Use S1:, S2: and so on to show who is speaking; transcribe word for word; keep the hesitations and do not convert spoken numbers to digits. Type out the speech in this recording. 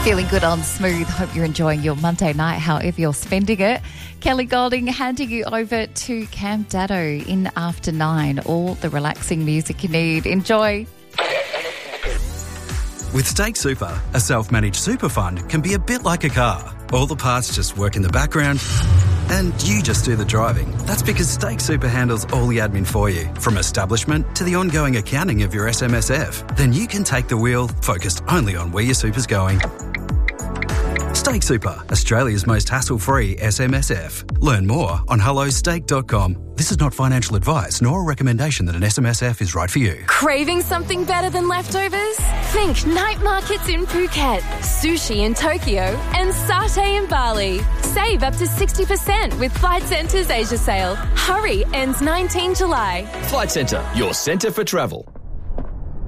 S1: Feeling good on Smooth. Hope you're enjoying your Monday night, however you're spending it. Kelly Golding handing you over to Cam Dado in after nine. All the relaxing music you need. Enjoy.
S2: With Stake Super, a self-managed super fund can be a bit like a car. All the parts just work in the background and you just do the driving. That's because Stake Super handles all the admin for you, from establishment to the ongoing accounting of your S M S F. Then you can take the wheel, focused only on where your super's going. Stake Super, Australia's most hassle-free S M S F. Learn more on hello stake dot com. This is not financial advice nor a recommendation that an S M S F is right for you.
S3: Craving something better than leftovers? Think night markets in Phuket, sushi in Tokyo, and satay in Bali. Save up to sixty percent with Flight Centre's Asia sale. Hurry, ends nineteenth July.
S4: Flight Centre, your centre for travel.